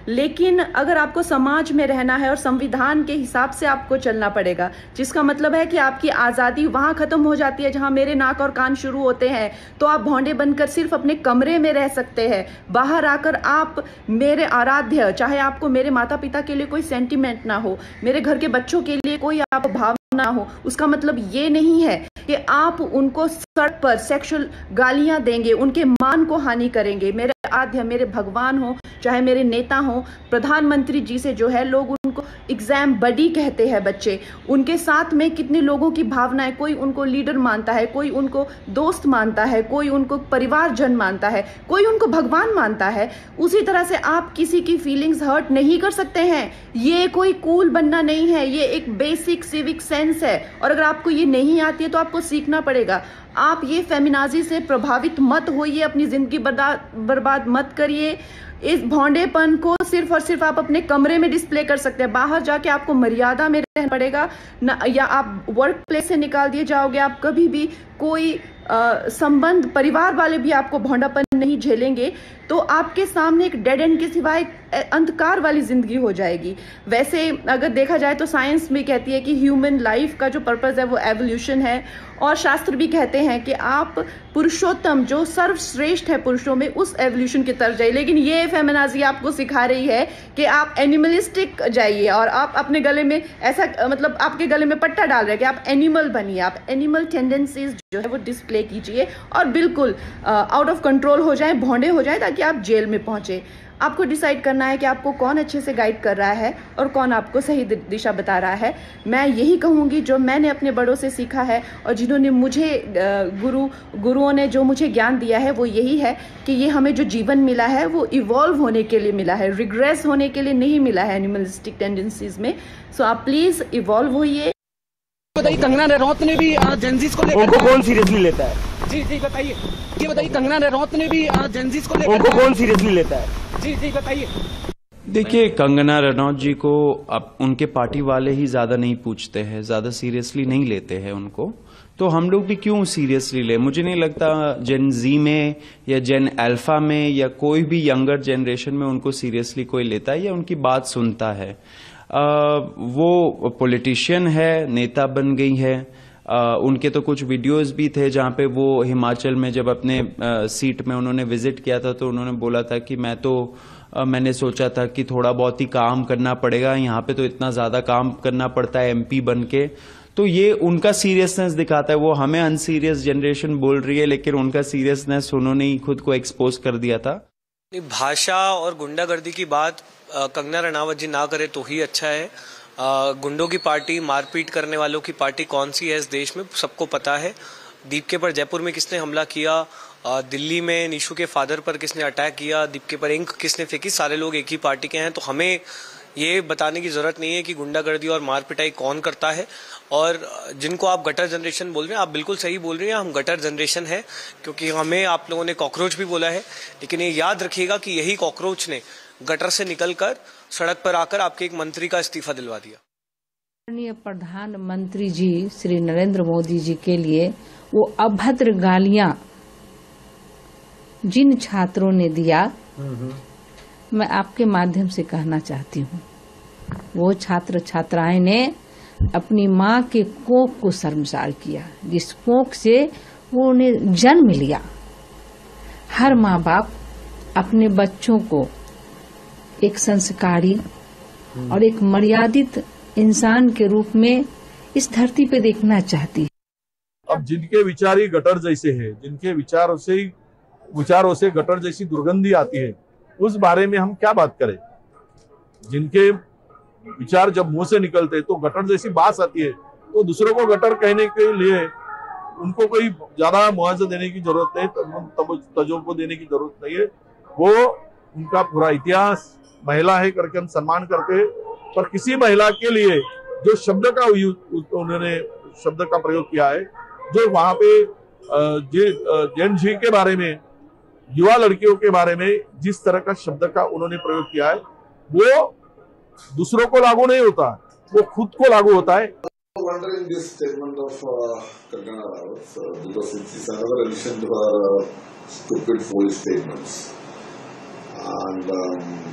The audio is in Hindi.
लेकिन अगर आपको समाज में रहना है और संविधान के हिसाब से आपको चलना पड़ेगा, जिसका मतलब है कि आपकी आज़ादी वहाँ ख़त्म हो जाती है जहाँ मेरे नाक और कान शुरू होते हैं। तो आप भौंडे बनकर सिर्फ अपने कमरे में रह सकते हैं। बाहर आकर आप मेरे आराध्य, चाहे आपको मेरे माता पिता के लिए कोई सेंटिमेंट ना हो, मेरे घर के बच्चों के लिए कोई आप भावना ना हो, उसका मतलब ये नहीं है कि आप उनको सड़क पर सेक्सुअल गालियां देंगे, उनके मान को हानि करेंगे। मेरे आराध्य, मेरे भगवान हो, चाहे मेरे नेता हो, प्रधानमंत्री जी से जो है लोग उनको एग्जाम बडी कहते हैं बच्चे, उनके साथ में कितने लोगों की भावनाएं, कोई उनको लीडर मानता है, कोई उनको दोस्त मानता है, कोई उनको परिवारजन मानता है, कोई उनको भगवान मानता है। उसी तरह से आप किसी की फीलिंग्स हर्ट नहीं कर सकते हैं। ये कोई कूल बनना नहीं है, ये एक बेसिक सिविक सेंस है, और अगर आपको ये नहीं आती है तो आपको सीखना पड़ेगा। आप ये फेमिनाजी से प्रभावित मत होइए, अपनी जिंदगी बर्बाद मत करिए। इस भौंडेपन को सिर्फ और सिर्फ आप अपने कमरे में डिस्प्ले कर सकते हैं। बाहर जाके आपको मर्यादा में रहना पड़ेगा ना, या आप वर्क प्लेस से निकाल दिए जाओगे। आप कभी भी कोई संबंध, परिवार वाले भी आपको भौंडापन नहीं झेलेंगे, तो आपके सामने एक डेड एंड के सिवाय अंधकार वाली जिंदगी हो जाएगी। वैसे अगर देखा जाए तो साइंस भी कहती है कि ह्यूमन लाइफ का जो पर्पस है वो एवोल्यूशन है, और शास्त्र भी कहते हैं कि आप पुरुषोत्तम, जो सर्वश्रेष्ठ है पुरुषों में, उस एवोल्यूशन की तरफ जाइए। लेकिन ये फेमिनाजी आपको सिखा रही है कि आप एनिमलिस्टिक जाइए, और आप अपने गले में ऐसा, मतलब आपके गले में पट्टा डाल रहे हैं कि आप एनिमल बनिए, आप एनिमल टेंडेंसीज जो है वो डिस्प्ले कीजिए, और बिल्कुल आउट ऑफ कंट्रोल हो जाए, भौंडे हो जाए, ताकि आप जेल में पहुंचे। आपको डिसाइड करना है कि आपको कौन अच्छे से गाइड कर रहा है और कौन आपको सही दिशा बता रहा है। मैं यही कहूँगी, जो मैंने अपने बड़ों से सीखा है और जिन्होंने मुझे गुरुओं ने जो मुझे ज्ञान दिया है, वो यही है कि ये हमें जो जीवन मिला है वो इवॉल्व होने के लिए मिला है, रिग्रेस होने के लिए नहीं मिला है एनिमलिस्टिक टेंडेंसीज में। सो आप प्लीज इवॉल्व होइए। बताइए, कंगना रनौत ने भी जेंजीज को लेकर, उनको कौन सीरियसली लेता है? जी बताइए, ये बताइए, कंगना रनौत ने भी जेंजीज को लेकर, उनको कौन सीरियसली लेता है? जी बताइए। देखिए, कंगना रनौत जी को अब उनके पार्टी वाले ही ज्यादा नहीं पूछते हैं, ज्यादा सीरियसली नहीं लेते हैं उनको, तो हम लोग भी क्यों सीरियसली ले? मुझे नहीं लगता जेन जी में या जेन अल्फा में या कोई भी यंगर जनरेशन में उनको सीरियसली कोई लेता है या उनकी बात सुनता है। वो पॉलिटिशियन है, नेता बन गई है। उनके तो कुछ वीडियोस भी थे जहां पे वो हिमाचल में जब अपने सीट में उन्होंने विजिट किया था, तो उन्होंने बोला था कि मैंने सोचा था कि थोड़ा बहुत ही काम करना पड़ेगा, यहाँ पे तो इतना ज्यादा काम करना पड़ता है एमपी बन के। तो ये उनका सीरियसनेस दिखाता है। वो हमें अनसीरियस जनरेशन बोल रही है, लेकिन उनका सीरियसनेस उन्होंने ही खुद को एक्सपोज कर दिया था। भाषा और गुंडागर्दी की बात कंगना रनावत जी ना करे तो ही अच्छा है। गुंडों की पार्टी, मारपीट करने वालों की पार्टी कौन सी है इस देश में सबको पता है। दीपके पर जयपुर में किसने हमला किया, दिल्ली में निशु के फादर पर किसने अटैक किया, दीपके पर इंक किसने फेंकी, सारे लोग एक ही पार्टी के हैं। तो हमें ये बताने की जरूरत नहीं है कि गुंडागर्दी और मारपिटाई कौन करता है। और जिनको आप गटर जनरेशन बोल रहे हैं, आप बिल्कुल सही बोल रहे हैं, हम गटर जनरेशन है, क्योंकि हमें आप लोगों ने कॉकरोच भी बोला है। लेकिन ये याद रखिएगा कि यही कॉकरोच ने गटर से निकलकर सड़क पर आकर आपके एक मंत्री का इस्तीफा दिलवा दिया। माननीय प्रधानमंत्री जी श्री नरेंद्र मोदी जी के लिए वो अभद्र गालियां जिन छात्रों ने दिया, मैं आपके माध्यम से कहना चाहती हूँ, वो छात्र छात्राएं ने अपनी माँ के कोख को शर्मसार किया, जिस कोख से वो उन्हें जन्म लिया। हर माँ बाप अपने बच्चों को एक संस्कारी और एक मर्यादित इंसान के रूप में इस धरती पे देखना चाहती है। अब जिनके विचार ही गटर जैसे हैं, जिनके विचारों से गटर जैसी दुर्गंधी आती है, उस बारे में हम क्या बात करें। जिनके विचार जब मुंह से निकलते तो गटर जैसी बात आती है, तो दूसरों को गटर कहने के लिए उनको कोई ज्यादा मुआवजा देने की जरूरत नहीं, तजुर्बा देने की जरूरत नहीं है। वो उनका पूरा इतिहास, महिला है करके हम सम्मान करते हैं, पर किसी महिला के लिए जो शब्द का उन्होंने शब्द का प्रयोग किया है, जो वहां पे जेन जी के बारे में, युवा लड़कियों के बारे में जिस तरह का शब्द का उन्होंने प्रयोग किया है, वो दूसरों को लागू नहीं होता, वो खुद को लागू होता है। Wondering this statement of Kangana Ranaut because it is another addition to her stupid, foolish statements, and